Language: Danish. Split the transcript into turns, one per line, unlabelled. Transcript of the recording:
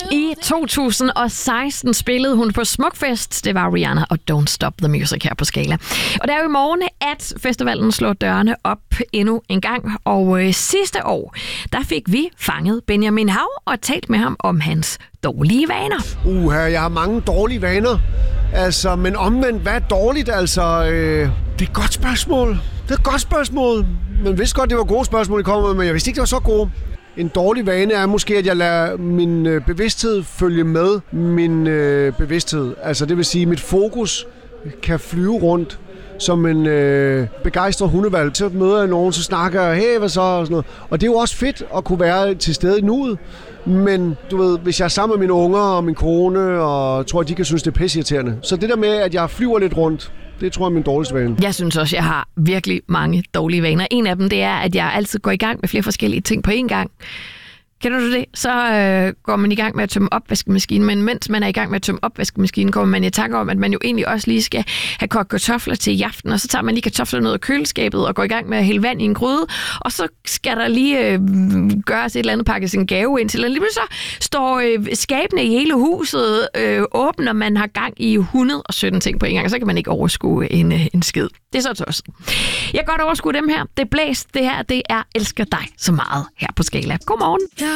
I 2016 spillede hun på Smukfest. Det var Rihanna og Don't Stop the Music her på Skala. Og det er jo i morgen, at festivalen slår dørene op endnu en gang. Og sidste år, der fik vi fanget Benjamin Hav og talt med ham om hans dårlige vaner.
Jeg har mange dårlige vaner. Altså, men omvendt, hvad er dårligt? Altså, det er et godt spørgsmål. Det er et godt spørgsmål. Man vidste godt, det var gode spørgsmål, I kom med, men jeg vidste ikke, det var så gode. En dårlig vane er måske, at jeg lader min bevidsthed følge med min bevidsthed. Altså, det vil sige, at mit fokus kan flyve rundt som en begejstret hundevalg. Så møder jeg nogen, så snakker jeg, hey, hvad så? Og sådan noget. Og det er jo også fedt at kunne være til stede i nuet. Men du ved, hvis jeg er sammen med mine unger og min kone, og tror, at de kan synes, det er pisseirriterende. Så det der med, at jeg flyver lidt rundt, det tror jeg er min dårligste vane.
Jeg synes også, jeg har virkelig mange dårlige vaner. En af dem, det er, at jeg altid går i gang med flere forskellige ting på én gang. Kender du det? Så går man i gang med at tømme opvaskemaskinen, men mens man er i gang med at tømme opvaskemaskinen, kommer man i tanke om, at man jo egentlig også lige skal have kogt kartofler til i aften, og så tager man lige kartoflerne ud af køleskabet og går i gang med at hælde vand i en gryde, og så skal der lige gøres et eller andet, pakkes en gave ind til, og lige så står skabene i hele huset åbne, og man har gang i 117 ting på en gang, og så kan man ikke overskue en skid. Det er så tosset. Jeg kan godt overskue dem her. Det blæst, det her, det er Elsker dig så meget her på Skala. Godmorgen.